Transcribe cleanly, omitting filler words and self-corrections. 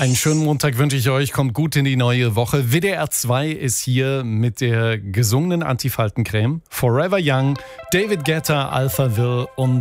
Einen schönen Montag wünsche ich euch. Kommt gut in die neue Woche. WDR 2 ist hier mit der gesungenen Antifaltencreme. Forever Young, David Guetta, Alphaville und